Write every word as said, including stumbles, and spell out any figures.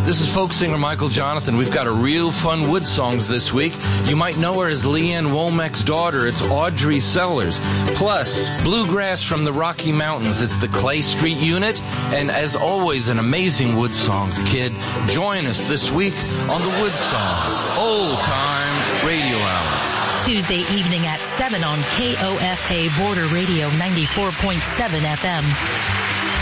This is folk singer Michael Jonathan. We've got a real fun Wood Songs this week. You might know her as Leanne Womack's daughter. It's Audrey Sellers. Plus, bluegrass from the Rocky Mountains. It's the Clay Street Unit. And as always, an amazing Wood Songs kid. Join us this week on the Wood Songs Old Time Radio Hour. Tuesday evening at seven on K O F A Border Radio ninety-four point seven F M.